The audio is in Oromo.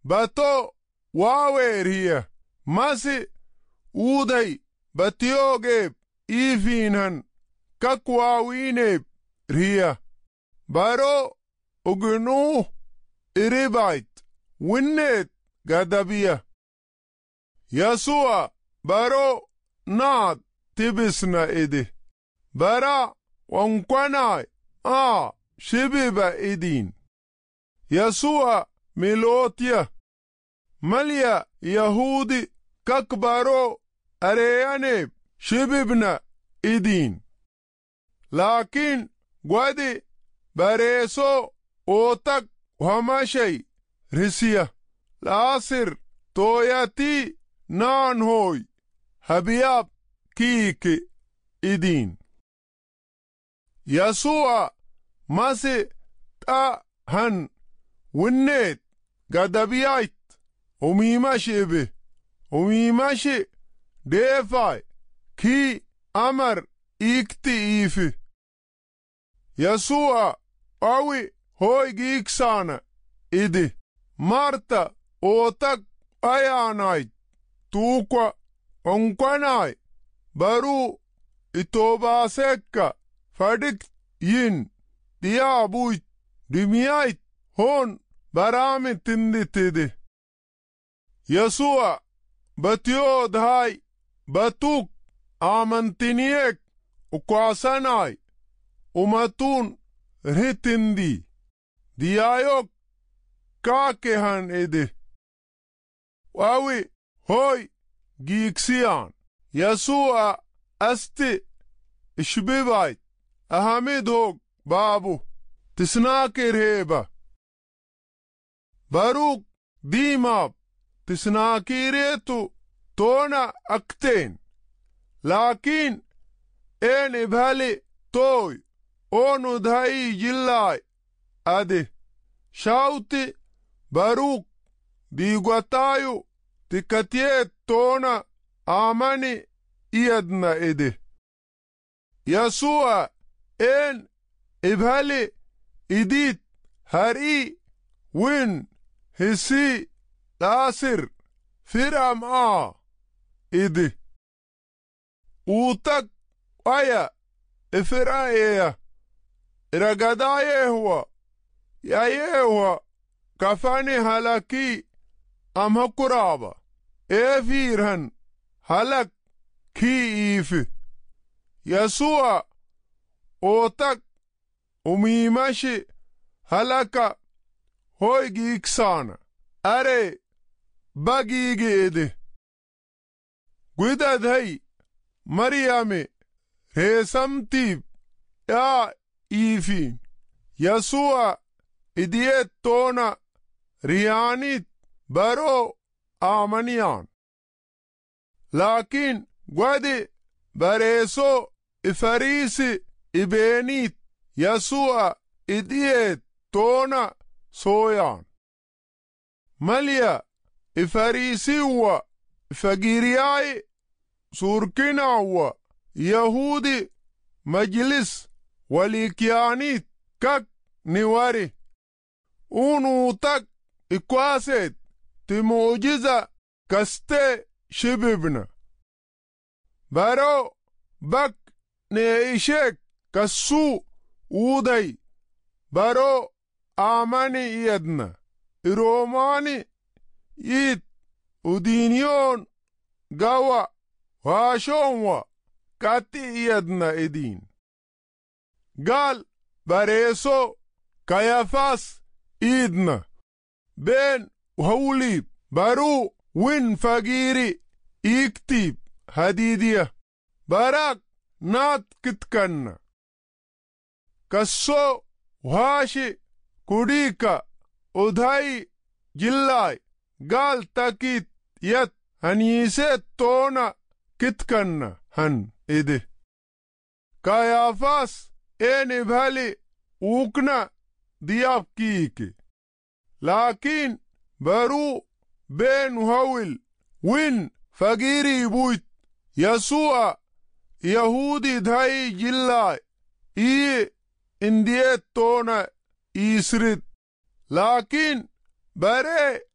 bato waaweeriya masi uuday batiyoogeeb iifiinhan kak waawiineeb riya baro ugunuu iribayt winneet gadabiya Yasu'a baro naad tibisna idi bara wankwanay shibiba idin Yasu'a milotya malya Yahudi kak baro areyaneeb shibibna idin lakin gwadi bareeso otak wamashay risiya laasir tooyati naanhoy habiyab kiiki idin Yasu'a masi han winneet gadabiyayt umimashi deefay ki amar ikti ifi Yasu'a awi hoy giiksana idi Marta otak ayanayt tuukwa onkwanay baru itobaasekka fadikt yin diyaabuyt dimiyayt hon barami tinditidi Yasu'a batiyoodhay batuk amantiniyek ukwasanay umatun ritindi diyayok kaakehan idi wawi hoy giiksiyan Yasu'a asti ishbibayt ahamid hog baabu tisnaakirheeba baruk diimab tisnaakireetu toona akteen lakin en ibhali toy onu dhayi jillay adi shauti baruk diigwatayu tikatiyeet toona amani iyadna idi Yasu'a en ibhali idit hari win hisi laasir firam idi utak aya ifiraeya iragadayehwa yayehwa kafani halaki amhakuraba efirhan halak ki ifi Yasu'a otak umimashi halaka hoy giiksana are bagiigi idi gwidadhay Maryame reesamtiib yaa iifiin Yasu'a idiyet toona riyaanit baro amaniyaan lakin gwadi bareeso ifarisi ibeenit Yasu'a idiyet toona sooyaan malya ifarisiwa ifagiriyay surkinawa Yahudi majlis walikyanit kak niwari unutak ikwaset timujiza kaste shibibna baro bak neishek kassu uday baro amani iyadna iromani it udinyon gawa waashonwa kati iyadna idin gal bareeso Kayafas idna ben hawlib baru win fagiri iktib hadidiya barak naat kitkanna kasso washi kudika udhai jillay gal takit yat hanise toona kitkanna han idi Kayafas eni bhali ukna diyab kiiki lakin baru ben hawil win fagiri buyt Yasu'a Yahudi dhai jillay indiyet toona isrit lakin bare